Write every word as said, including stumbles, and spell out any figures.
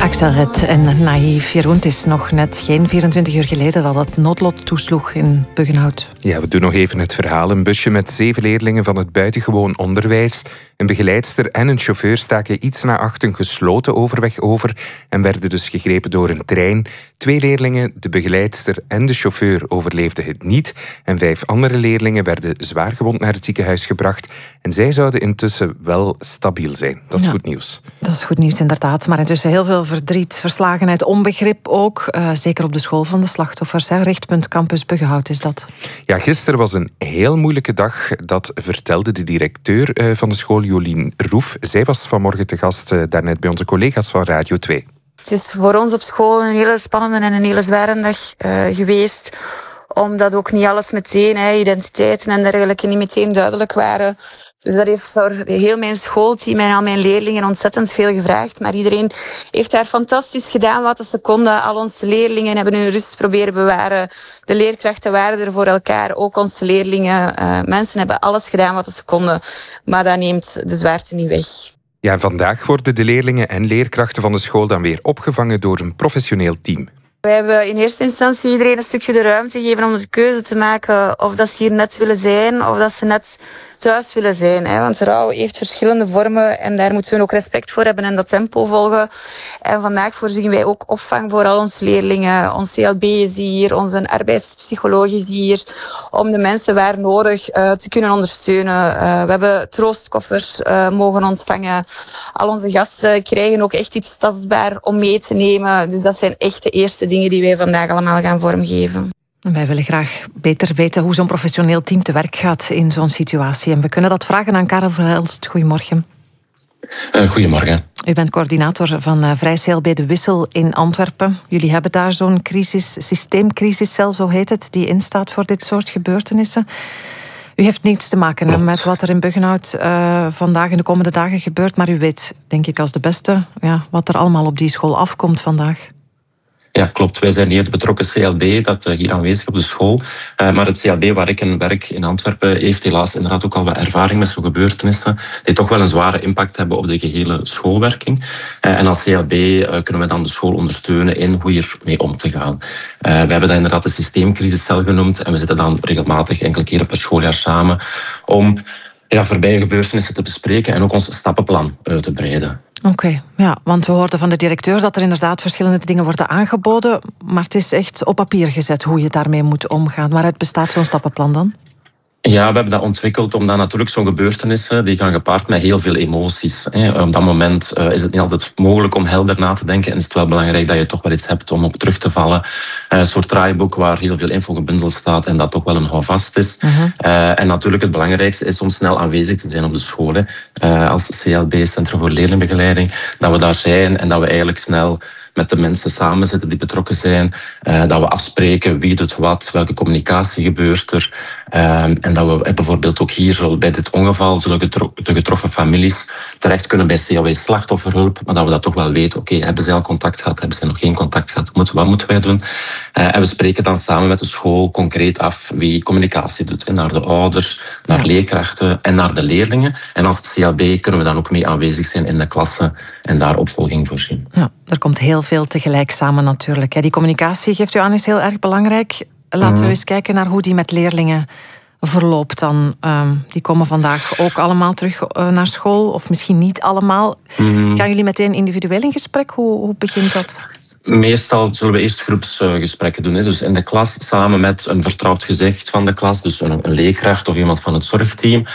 Axel Red en Naïef. Jeroen, het is nog net geen vierentwintig uur geleden dat het noodlot toesloeg in Buggenhout. Ja, we doen nog even het verhaal. Een busje met zeven leerlingen van het buitengewoon onderwijs, een begeleidster en een chauffeur staken iets na acht een gesloten overweg over en werden dus gegrepen door een trein. Twee leerlingen, de begeleidster en de chauffeur, overleefden het niet. En vijf andere leerlingen werden zwaargewond naar het ziekenhuis gebracht. En zij zouden intussen wel stabiel zijn. Dat is ja, goed nieuws. Dat is goed nieuws, inderdaad. Maar intussen heel veel verdriet, verslagenheid, onbegrip ook. Uh, zeker op de school van de slachtoffers. Hè. Richtpunt Campus Buggenhout is dat. Ja, gisteren was een heel moeilijke dag. Dat vertelde de directeur uh, van de school, Jolien Roef. Zij was vanmorgen te gast uh, daarnet bij onze collega's van Radio twee. Het is voor ons op school een hele spannende en een hele zware dag uh, geweest. Omdat ook niet alles meteen, hè, identiteiten en dergelijke, niet meteen duidelijk waren. Dus dat heeft voor heel mijn schoolteam en al mijn leerlingen ontzettend veel gevraagd. Maar iedereen heeft daar fantastisch gedaan wat ze konden. Al onze leerlingen hebben hun rust proberen bewaren. De leerkrachten waren er voor elkaar, ook onze leerlingen. Uh, mensen hebben alles gedaan wat ze konden. Maar dat neemt de zwaarte niet weg. Ja, en vandaag worden de leerlingen en leerkrachten van de school dan weer opgevangen door een professioneel team. We hebben in eerste instantie iedereen een stukje de ruimte gegeven om de keuze te maken of dat ze hier net willen zijn of dat ze net thuis willen zijn. Hè. Want rouw heeft verschillende vormen en daar moeten we ook respect voor hebben en dat tempo volgen. En vandaag voorzien wij ook opvang voor al onze leerlingen. Ons C L B is hier, onze arbeidspsycholoog is hier, om de mensen waar nodig uh, te kunnen ondersteunen. Uh, we hebben troostkoffers uh, mogen ontvangen. Al onze gasten krijgen ook echt iets tastbaar om mee te nemen. Dus dat zijn echt de eerste dingen die wij vandaag allemaal gaan vormgeven. Wij willen graag beter weten hoe zo'n professioneel team te werk gaat in zo'n situatie. En we kunnen dat vragen aan Karel Verhelst. Goedemorgen. Uh, goedemorgen. U bent coördinator van uh, Vrij C L B De Wissel in Antwerpen. Jullie hebben daar zo'n crisis, systeemcrisiscel, zo heet het, die instaat voor dit soort gebeurtenissen. U heeft niets te maken hè, met wat er in Buggenhout uh, vandaag en de komende dagen gebeurt, maar u weet, denk ik als de beste, ja, wat er allemaal op die school afkomt vandaag. Ja, klopt. Wij zijn hier de betrokken C L B, dat uh, hier aanwezig op de school. Uh, maar het C L B waar ik in werk in Antwerpen heeft helaas inderdaad ook al wat ervaring met zo'n gebeurtenissen die toch wel een zware impact hebben op de gehele schoolwerking. Uh, en als C L B uh, kunnen we dan de school ondersteunen in hoe hiermee om te gaan. Uh, we hebben dat inderdaad de systeemcrisiscel genoemd en we zitten dan regelmatig enkele keren per schooljaar samen om ja, voorbije gebeurtenissen te bespreken en ook ons stappenplan uit te breiden. Oké, okay, ja, want we hoorden van de directeur dat er inderdaad verschillende dingen worden aangeboden, maar het is echt op papier gezet hoe je daarmee moet omgaan. Waaruit bestaat zo'n stappenplan dan? Ja, we hebben dat ontwikkeld omdat natuurlijk zo'n gebeurtenissen die gaan gepaard met heel veel emoties. Op dat moment is het niet altijd mogelijk om helder na te denken en is het wel belangrijk dat je toch wel iets hebt om op terug te vallen. Een soort draaiboek waar heel veel info gebundeld staat en dat toch wel een houvast is. Uh-huh. En natuurlijk het belangrijkste is om snel aanwezig te zijn op de scholen. Als C L B, Centrum voor Leerlingbegeleiding, dat we daar zijn en dat we eigenlijk snel met de mensen samen zitten die betrokken zijn. Uh, dat we afspreken wie doet wat, welke communicatie gebeurt er. Uh, en dat we bijvoorbeeld ook hier zo bij dit ongeval zullen getro- de getroffen families terecht kunnen bij C L W slachtofferhulp. Maar dat we dat toch wel weten. Oké, okay, hebben zij al contact gehad? Hebben zij nog geen contact gehad? Moet, wat moeten wij doen? Uh, en we spreken dan samen met de school concreet af wie communicatie doet. En naar de ouders, naar ja. leerkrachten en naar de leerlingen. En als C L B kunnen we dan ook mee aanwezig zijn in de klasse en daar opvolging voorzien. Ja, er komt heel veel tegelijk samen natuurlijk. Die communicatie, geeft u aan, is heel erg belangrijk. Laten we eens kijken naar hoe die met leerlingen verloopt dan. Um, die komen vandaag ook allemaal terug uh, naar school, of misschien niet allemaal. Mm. Gaan jullie meteen individueel in gesprek? Hoe, hoe begint dat? Meestal zullen we eerst groepsgesprekken doen. Hè. Dus in de klas samen met een vertrouwd gezicht van de klas, dus een, een leerkracht of iemand van het zorgteam.